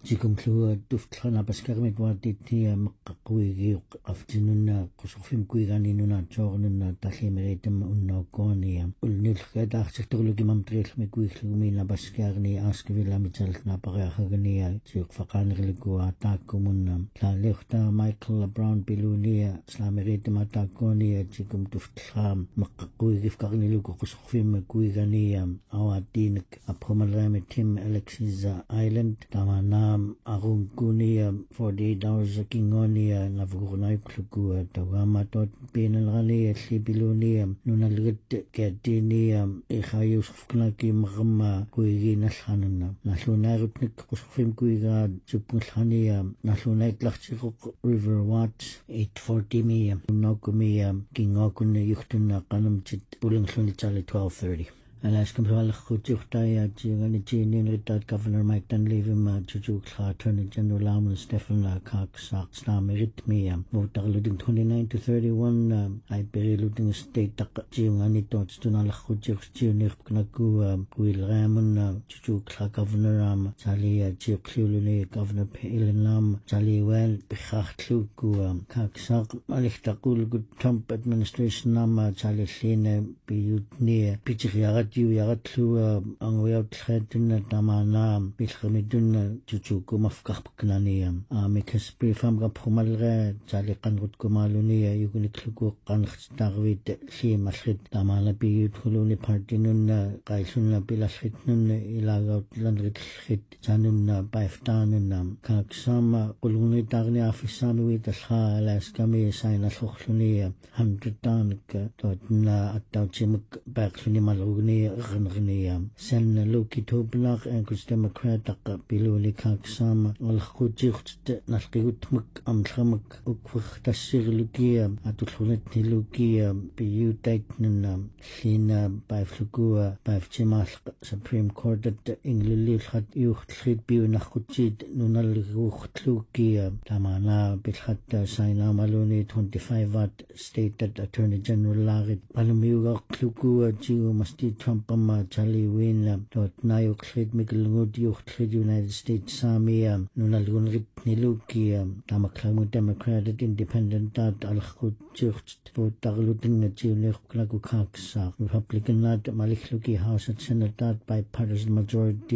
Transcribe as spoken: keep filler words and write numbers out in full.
Jikum klua tuftlana paskarmit watit maqquigi qaftinunna qusurfim kuigani nuna chornunna tallimeritam unnoqonia ulnilqa taartiktorlugi mamtriilmi kuiglugumina paskarni askvilla mitalna pariahagania tiuqfaqaanirligua taakkumunna tlaaliqta Michael Brown Pilunia slameritam ataaqonia jikum tuftlam maqquigifqarnilugu qusurfim kuigania awatinik aphomalrami Tim Alexis Island tamana arungunia forty-eight hours kingonia navugurnaiklugua tawamatot pinalrania slipilunia nunalgit katinia ikhayusufknaki maqama kuiginalhanuna nallunarutnik qusufim kuiga chupnglhania nallunaitlaqchiquq River Watts eight forty mia nokumia kingokun yuhtuna qanamchit pulinglunitali twelve thirty. Alaska Palakhutaya, Gianni Ritat Governor Mike Dunleavy, Juju Attorney General Laman Stephen Cox, Stameritmia, Votarluding twenty-nine to thirty-one, I bury looting state Gianni Tots to Nalachujuk, Gianni Knaku, Will Ramon, Juju Governor, Sally Giocluni, Governor Palin Lam, Sally Well, Pichachluku, Coxak, Malichtakul, good Trump administration Nama, Sally Lene, Biutnia, Pichiarat. You yagatlu ang wayat khadun tamana bilkhamidun chuchuku mafqaqknania amikas prefam ga phumalga chaliqan rut kumaluni yugunikluku qanxtarwit limalhit tamana bi thuluni partinun qaisunna bilashitnun ilagautlan ritkhit chanunna paiftanunna kaksama quluni tagni afisami talha alaskami sayna khukhluni one hundred tanik totna attauchimuk baqluni malugni غنغنيا سن لوكي توبلاغ انكس ديمقراطق بيلولي كاكسام الخوجيخت نلقيوت مك امخمك اكفخ تشيغلوكيا اتلخونتني لوكيا بيوتايتنن لينا بايفلوكوا بايفجمالق سبريم كورت انجليل خد يوختلخيت بيو نخوتشيد نونالغوختلوكيا تامانا بالخط ساينا مالوني twenty-five watt stated attorney general لاغت بالميوغا قلوكوا جيو مستي Trumpama Charlie Wayne dot nayo khlid miglungud yuh khlid United States Samia nunalgunrit nilukia tamaklangu Democratic Independent dat alkhut churcht vot tarlutin na jiwne klagu kaksa Republican nat malikhluki House and Senate dat bipartisan majority